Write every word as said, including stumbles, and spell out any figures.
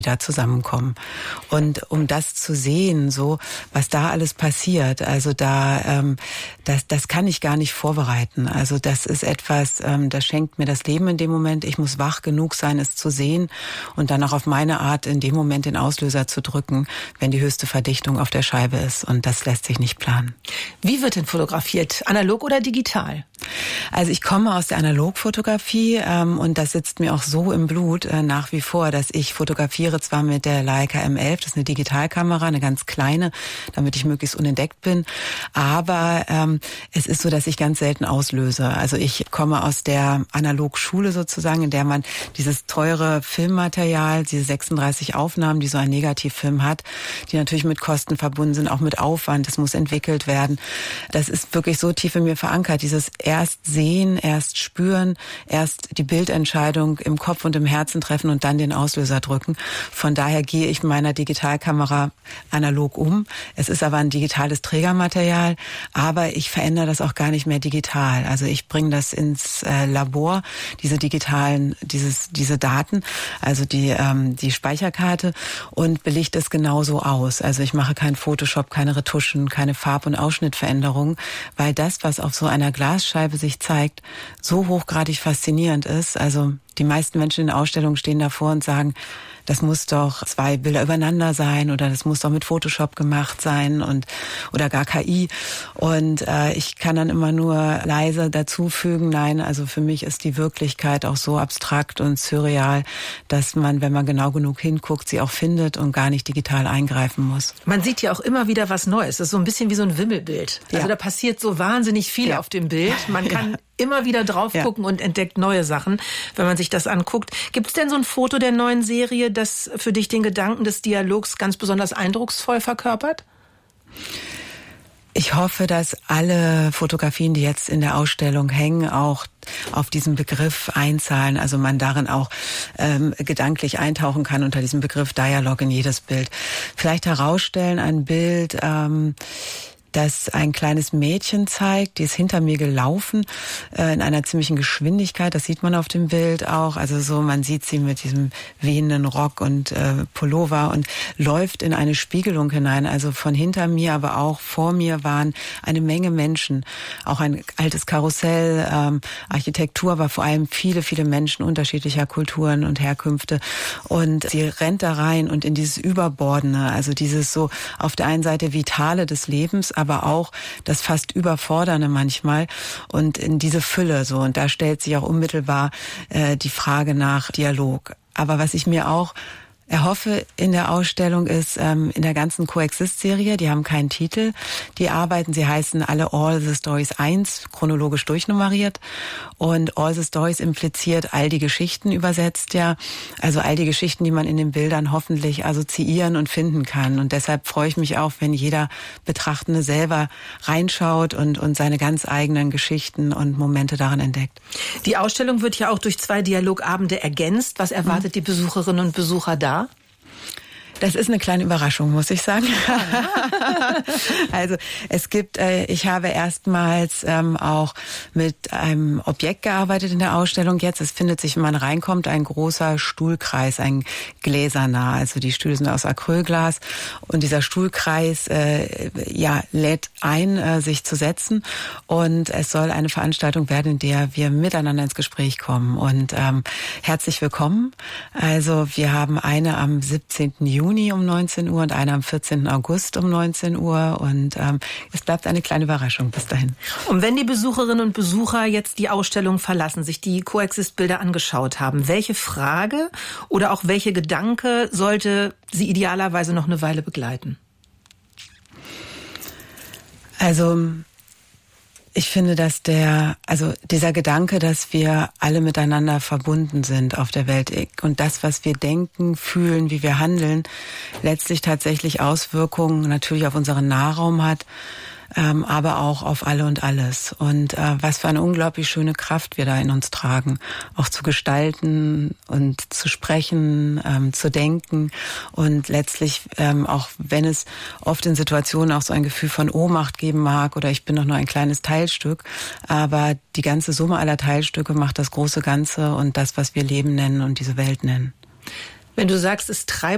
da zusammenkommen. Und um das zu sehen, so was da alles passiert, also da ähm, das das kann ich gar nicht vorbereiten. Also das ist etwas, ähm, das schenkt mir das Leben in dem Moment. Ich muss wach genug sein, es zu sehen und dann auch auf meine Art in dem Moment den Auslöser zu drücken, wenn die höchste Verdichtung auf der Scheibe ist. Und das lässt sich nicht planen. Wie wird denn fotografiert? Analog oder digital? Also ich komme aus der Analogfotografie ähm, und das sitzt mir auch so im Blut äh, nach wie vor, dass ich fotografiere zwar mit der Leica M elf, das ist eine Digitalkamera, eine ganz kleine, damit ich möglichst unentdeckt bin, aber ähm, es ist so, dass ich ganz selten auslöse. Also ich komme aus der Analogschule sozusagen, in der man dieses teure Filmmaterial, diese sechsunddreißig Aufnahmen, die so ein Negativfilm hat, die natürlich mit Kosten verbunden sind, auch mit Aufwand, das muss entwickelt werden. Das ist wirklich so tief in mir verankert, dieses erst sehen, erst spüren, erst die Bildentscheidung im Kopf und im Herzen treffen und dann den Auslöser drücken. Von daher gehe ich mit meiner Digitalkamera analog um. Es ist aber ein digitales Trägermaterial, aber ich verändere das auch gar nicht mehr digital. Also ich bringe das ins äh, Labor, diese digitalen, dieses, diese Daten, also die, ähm, die Speicherkarte und belichte es genauso aus. Also ich mache kein Photoshop, keine Retuschen, keine Farb- und Ausschnittveränderungen, weil das, was auf so einer Glasscheibe sich zeigt, so hochgradig faszinierend ist. Also die meisten Menschen in der Ausstellung stehen davor und sagen, das muss doch zwei Bilder übereinander sein oder das muss doch mit Photoshop gemacht sein und oder gar K I. Und äh, ich kann dann immer nur leise dazufügen, nein, also für mich ist die Wirklichkeit auch so abstrakt und surreal, dass man, wenn man genau genug hinguckt, sie auch findet und gar nicht digital eingreifen muss. Man sieht ja auch immer wieder was Neues. Das ist so ein bisschen wie so ein Wimmelbild. Also ja. Da passiert so wahnsinnig viel ja. auf dem Bild. Man kann ja. immer wieder drauf gucken ja. und entdeckt neue Sachen, wenn man sich das anguckt. Gibt es denn so ein Foto der neuen Serie, das für dich den Gedanken des Dialogs ganz besonders eindrucksvoll verkörpert? Ich hoffe, dass alle Fotografien, die jetzt in der Ausstellung hängen, auch auf diesen Begriff einzahlen, also man darin auch ähm, gedanklich eintauchen kann unter diesem Begriff Dialog in jedes Bild. Vielleicht herausstellen ein Bild, ähm, das ein kleines Mädchen zeigt, die ist hinter mir gelaufen, äh, in einer ziemlichen Geschwindigkeit, das sieht man auf dem Bild auch, also so, man sieht sie mit diesem wehenden Rock und äh, Pullover und läuft in eine Spiegelung hinein, also von hinter mir, aber auch vor mir waren eine Menge Menschen, auch ein altes Karussell, ähm, Architektur, aber vor allem viele, viele Menschen unterschiedlicher Kulturen und Herkünfte und sie rennt da rein und in dieses Überbordene, also dieses so auf der einen Seite Vitale des Lebens, aber auch das fast Überfordernde manchmal und in diese Fülle so. Und da stellt sich auch unmittelbar äh, die Frage nach Dialog. Aber was ich mir auch erhoffe in der Ausstellung ist, ähm, in der ganzen Coexist-Serie, die haben keinen Titel, die arbeiten, sie heißen alle All the Stories eins, chronologisch durchnummeriert und All the Stories impliziert all die Geschichten übersetzt, ja, also all die Geschichten, die man in den Bildern hoffentlich assoziieren und finden kann und deshalb freue ich mich auch, wenn jeder Betrachtende selber reinschaut und, und seine ganz eigenen Geschichten und Momente darin entdeckt. Die Ausstellung wird ja auch durch zwei Dialogabende ergänzt. Was erwartet mhm. die Besucherinnen und Besucher da? Das ist eine kleine Überraschung, muss ich sagen. Also es gibt, äh, ich habe erstmals ähm, auch mit einem Objekt gearbeitet in der Ausstellung jetzt. Es findet sich, wenn man reinkommt, ein großer Stuhlkreis, ein gläserner. Also die Stühle sind aus Acrylglas und dieser Stuhlkreis äh, ja lädt ein, äh, sich zu setzen. Und es soll eine Veranstaltung werden, in der wir miteinander ins Gespräch kommen. Und ähm, herzlich willkommen. Also wir haben eine am siebzehnten Juni um neunzehn Uhr und eine am vierzehnten August um neunzehn Uhr und ähm, es bleibt eine kleine Überraschung bis dahin. Und wenn die Besucherinnen und Besucher jetzt die Ausstellung verlassen, sich die Coexist-Bilder angeschaut haben, welche Frage oder auch welche Gedanke sollte sie idealerweise noch eine Weile begleiten? Also ich finde, dass der, also dieser Gedanke, dass wir alle miteinander verbunden sind auf der Welt und das, was wir denken, fühlen, wie wir handeln, letztlich tatsächlich Auswirkungen natürlich auf unseren Nahraum hat, ähm, aber auch auf alle und alles. Und äh, was für eine unglaublich schöne Kraft wir da in uns tragen, auch zu gestalten und zu sprechen, ähm, zu denken und letztlich, ähm, auch wenn es oft in Situationen auch so ein Gefühl von Ohnmacht geben mag oder ich bin doch nur ein kleines Teilstück, aber die ganze Summe aller Teilstücke macht das große Ganze und das, was wir Leben nennen und diese Welt nennen. Wenn du sagst, es treibt